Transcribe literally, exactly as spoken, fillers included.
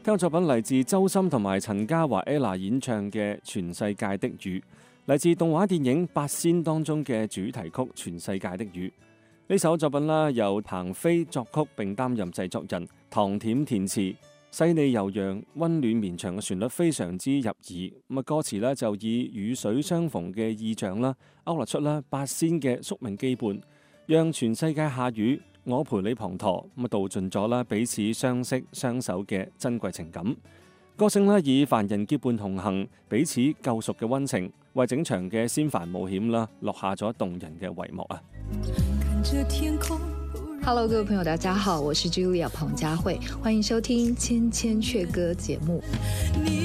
聽個作品嚟自周深同埋陳嘉華 Ella 演唱嘅《全世界的雨》，嚟自動畫電影《八仙》當中嘅主題曲《全世界的雨》。呢首作品啦，由彭飛作曲並擔任製作人，唐恬填詞，細膩悠揚、溫暖綿長嘅旋律非常之入耳。咁啊，歌詞咧就以雨水相逢嘅意象啦，勾勒出啦八仙嘅宿命羈絆，讓全世界下雨，我陪你滂沱，咁啊道盡咗啦彼此相識相守嘅珍貴情感。歌聲咧以凡人結伴同行、彼此救贖嘅溫情，為整場嘅仙凡冒險啦落下咗動人嘅帷幕啊 ！Hello， 各位朋友，大家好，我是 Julia 彭佳慧，歡迎收聽《千千闕歌》節目。